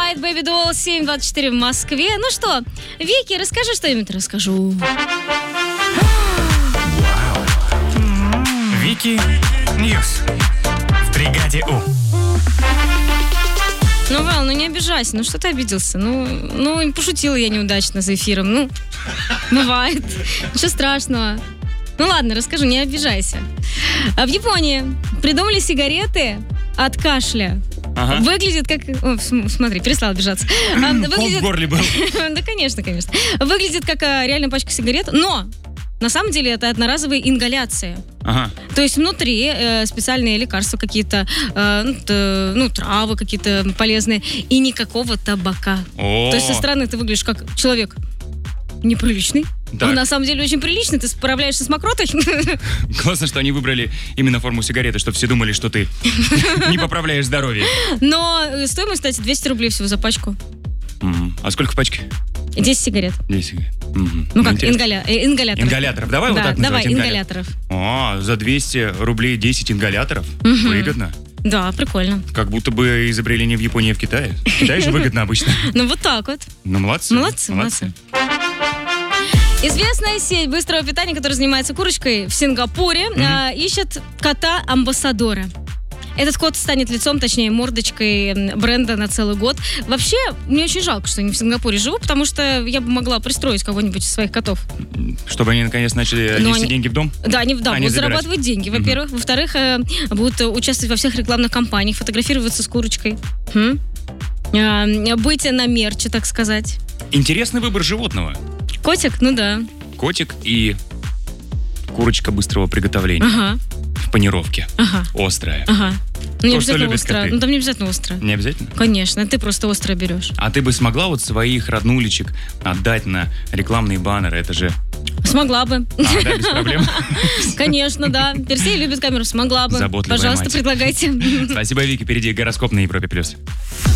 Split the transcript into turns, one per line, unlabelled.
White Baby Doll, 7:24 в Москве. Ну что, Вики, расскажи что-нибудь. Расскажу.
Вики Ньюс в бригаде У.
Ну, Вал, ну не обижайся, ну что ты обиделся? Ну, пошутила я неудачно за эфиром, ну, бывает, ничего страшного. Ну ладно, расскажу, не обижайся. В Японии придумали сигареты от кашля.
Ага.
Выглядит как... О, смотри, перестала обижаться.
Ком в горле был.
Да, конечно. Выглядит как реально пачка сигарет, но... На самом деле это одноразовая ингаляция.
Ага.
То есть внутри специальные лекарства какие-то, травы какие-то полезные, и никакого табака.
О.
То есть со стороны ты выглядишь как человек неприличный.
Так.
А на самом деле очень приличный. Ты справляешься с мокротой.
Классно, что они выбрали именно форму сигареты, чтобы все думали, что ты не поправляешь здоровье.
Но стоимость, кстати, 200 рублей всего за пачку.
А сколько в пачке?
10 сигарет.
10 сигарет.
Ну как,
Интересно.
ингаляторов.
Ингаляторов. Давай
Да,
вот так
давай,
называть.
ингаляторов.
О, за 200 рублей 10 ингаляторов? Выгодно.
Да, прикольно.
Как будто бы изобрели не в Японии, а в Китае. В Китае же выгодно обычно.
Ну вот так вот.
Ну, молодцы.
Молодцы. Известная сеть быстрого питания, которая занимается курочкой в Сингапуре, ищет кота-амбассадора. Этот кот станет лицом, точнее, мордочкой бренда на целый год. Вообще, мне очень жалко, что я не в Сингапуре живу, потому что я бы могла пристроить кого-нибудь из своих котов.
Чтобы они наконец начали нести деньги в дом?
Да, они будут
забирать.
зарабатывать деньги, во-первых. Во-вторых, будут участвовать во всех рекламных кампаниях, фотографироваться с курочкой. Быть на мерче, так сказать.
Интересный выбор животного.
Котик? Ну да.
Котик и курочка быстрого приготовления.
Ага.
В панировке.
Ага.
Острая.
Ага. Ну, не
То, что
обязательно
любят
остро.
коты.
Ну, там не обязательно остро.
Не обязательно?
Конечно, ты просто остро берешь.
А ты бы смогла вот своих роднулечек отдать на рекламные баннеры? Это же...
Смогла бы.
Да, без проблем.
Конечно, да. Персей любит камеру, смогла бы.
Заботливая
Пожалуйста,
мать.
предлагайте.
Спасибо, Вики. Впереди гороскоп на Европе+.